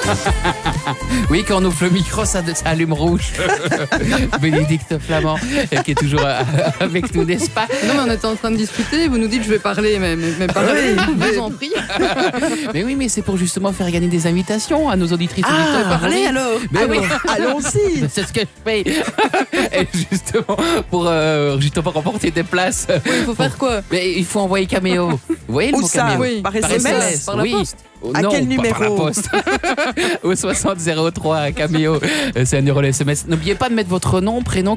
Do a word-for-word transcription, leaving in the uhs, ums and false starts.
Oui, quand on ouvre le micro, ça, ça allume rouge. Bénédicte Flamand, euh, qui est toujours euh, avec nous, n'est-ce pas? Non, mais on était en train de discuter, vous nous dites je vais parler, mais, mais, mais parlez, je vous en prie. Mais oui, mais c'est pour justement faire gagner des invitations à nos auditrices. Ah, auditeurs. parlez alors. Mais Ah oui. Allons-y. C'est ce que je fais. Et justement, pour euh, justement remporter des places. Oui, il faut faire quoi? Mais il faut envoyer Caméo. Vous voyez le Où mot ça? Caméo? Oui. Par Par S M S? S M S, Par la oui. poste? Oh, À non, quel pas par la numéro? poste. Au soixante zéro trois, Caméo. Euh, C'est un numéro de S M S. N'oubliez pas de mettre votre nom, prénom,